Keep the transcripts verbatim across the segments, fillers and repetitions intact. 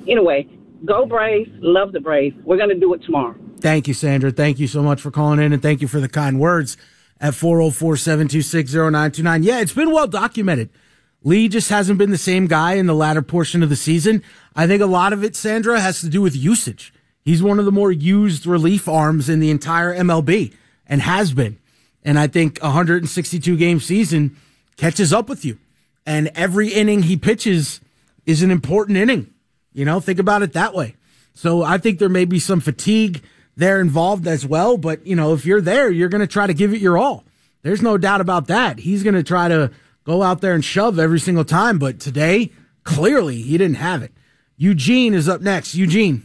Anyway, go Braves. Love the Braves. We're going to do it tomorrow. Thank you, Sandra. Thank you so much for calling in, and thank you for the kind words at four oh four, seven two six, oh nine two nine. Yeah, it's been well documented. Lee just hasn't been the same guy in the latter portion of the season. I think a lot of it, Sandra, has to do with usage. He's one of the more used relief arms in the entire M L B and has been. And I think a one hundred sixty-two game season catches up with you. And every inning he pitches is an important inning. You know, think about it that way. So I think there may be some fatigue there involved as well. But, you know, if you're there, you're going to try to give it your all. There's no doubt about that. He's going to try to go out there and shove every single time. But today, clearly, he didn't have it. Eugene is up next. Eugene.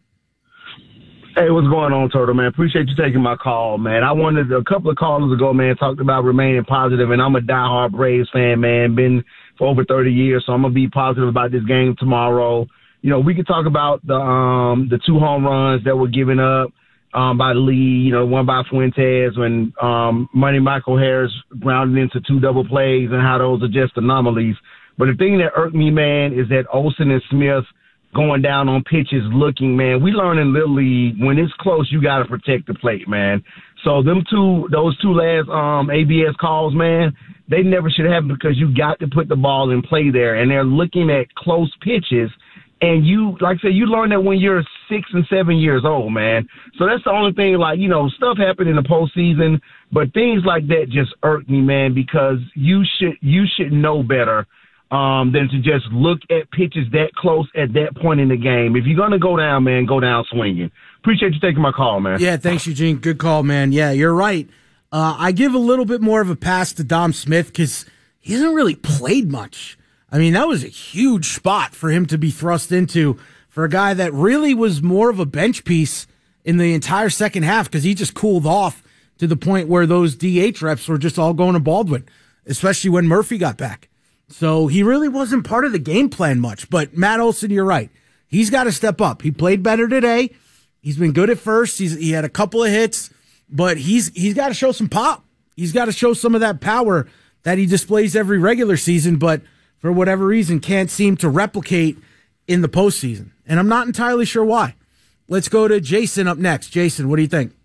Hey, what's going on, Turtle, man? Appreciate you taking my call, man. I wanted, a couple of callers ago, man, talked about remaining positive, and I'm a diehard Braves fan, man. Been for over thirty years, so I'm going to be positive about this game tomorrow. You know, we could talk about the um, the two home runs that were given up um, by Lee, you know, one by Fuentes when um, Money Michael Harris grounded into two double plays and how those are just anomalies. But the thing that irked me, man, is that Olsen and Smith going down on pitches looking, man. We learn in Little League, when it's close, you got to protect the plate, man. So them two, those two last um, A B S calls, man, they never should happen because you got to put the ball in play there. And they're looking at close pitches. And you, like I said, you learn that when you're six and seven years old, man. So that's the only thing, like, you know, stuff happened in the postseason, but things like that just irk me, man, because you should, you should know better um, than to just look at pitches that close at that point in the game. If you're going to go down, man, go down swinging. Appreciate you taking my call, man. Yeah, thanks, Eugene. Good call, man. Yeah, you're right. Uh, I give a little bit more of a pass to Dom Smith because he hasn't really played much. I mean, that was a huge spot for him to be thrust into for a guy that really was more of a bench piece in the entire second half because he just cooled off to the point where those D H reps were just all going to Baldwin, especially when Murphy got back. So he really wasn't part of the game plan much. But Matt Olson, you're right. He's got to step up. He played better today. He's been good at first. He's, he had a couple of hits, but he's he's got to show some pop. He's got to show some of that power that he displays every regular season, but for whatever reason, can't seem to replicate in the postseason. And I'm not entirely sure why. Let's go to Jason up next. Jason, what do you think?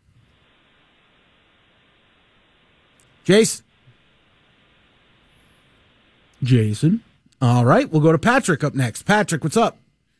Jason? Jason? All right, we'll go to Patrick up next. Patrick, what's up?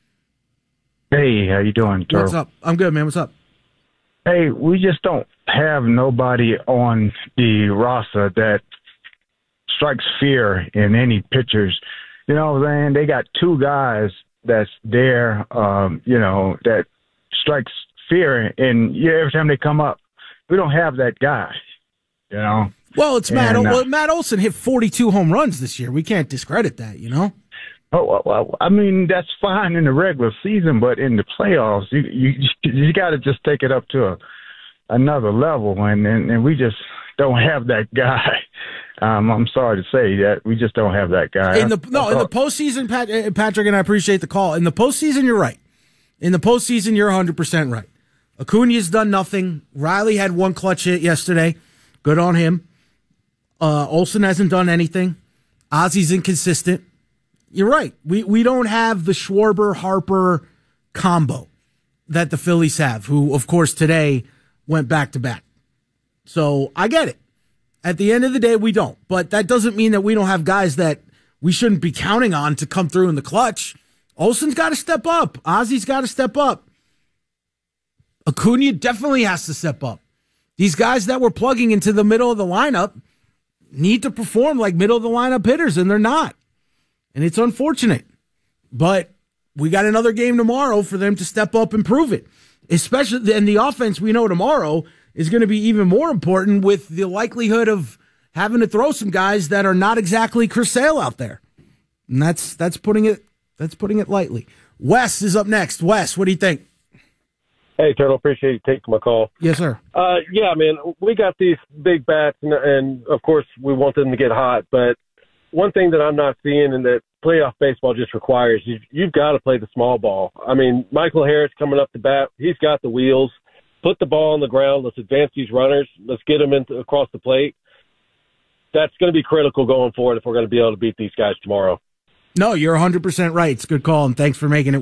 Hey, how you doing, Turl? What's up? I'm good, man. What's up? Hey, we just don't have nobody on the roster that strikes fear in any pitchers. You know what I'm saying? They got two guys that's there, um, you know, that strikes fear, and yeah, every time they come up, we don't have that guy, you know? Well, it's Matt. And, uh, well, Matt Olson hit forty-two home runs this year. We can't discredit that, you know? Oh, well, I mean, that's fine in the regular season, but in the playoffs, you you, you got to just take it up to a, another level, and, and, and we just don't have that guy. Um, I'm sorry to say that we just don't have that guy. In the no, in the postseason, Pat, Patrick, and I appreciate the call. In the postseason, you're right. In the postseason, you're one hundred percent right. Acuna's done nothing. Riley had one clutch hit yesterday. Good on him. Uh, Olsen hasn't done anything. Ozzy's inconsistent. You're right. We we don't have the Schwarber Harper combo that the Phillies have, who, of course, today went back to back. So I get it. At the end of the day, we don't. But that doesn't mean that we don't have guys that we shouldn't be counting on to come through in the clutch. Olsen's got to step up. Ozzy's got to step up. Acuna definitely has to step up. These guys that we're plugging into the middle of the lineup need to perform like middle of the lineup hitters, and they're not. And it's unfortunate. But we got another game tomorrow for them to step up and prove it. Especially, and the offense we know tomorrow is going to be even more important with the likelihood of having to throw some guys that are not exactly Chris Sale out there. And that's that's putting it that's putting it lightly. Wes is up next. Wes, what do you think? Hey, Turtle, appreciate you taking my call. Yes, sir. Uh, yeah, man, we got these big bats, and, and, of course, we want them to get hot. But one thing that I'm not seeing and that playoff baseball just requires, is you've got to play the small ball. I mean, Michael Harris coming up the bat, he's got the wheels. Put the ball on the ground. Let's advance these runners. Let's get them into, across the plate. That's going to be critical going forward if we're going to be able to beat these guys tomorrow. No, you're one hundred percent right. It's a good call, and thanks for making it.